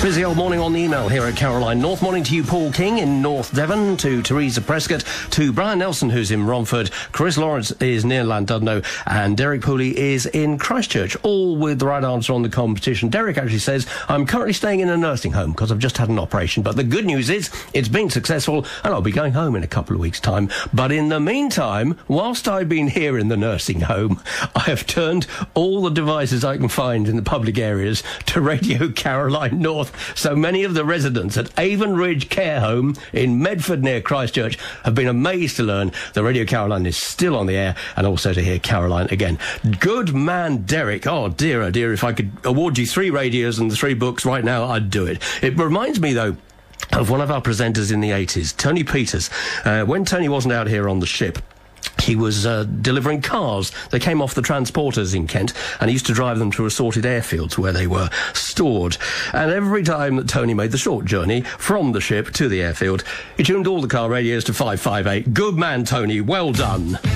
Busy old morning on the email here at Caroline North. Morning to you, Paul King in North Devon, to Teresa Prescott, to Brian Nelson, who's in Romford, Chris Lawrence is near Llandudno, and Derek Pooley is in Christchurch, all with the right answer on the competition. Derek actually says, I'm currently staying in a nursing home because I've just had an operation, but the good news is it's been successful and I'll be going home in a couple of weeks' time. But in the meantime, whilst I've been here in the nursing home, I have turned all the devices I can find in the public areas to Radio Caroline North. So many of the residents at Avon Ridge Care Home in Medford near Christchurch have been amazed to learn that Radio Caroline is still on the air, and also to hear Caroline again. Good man, Derek. Oh dear, if I could award you 3 radios and 3 books right now, I'd do it. It reminds me, though, of one of our presenters in the 80s, Tony Peters. When Tony wasn't out here on the ship, he was delivering cars. They came off the transporters in Kent, and he used to drive them to assorted airfields where they were stored. And every time that Tony made the short journey from the ship to the airfield, he tuned all the car radios to 558. Good man, Tony. Well done.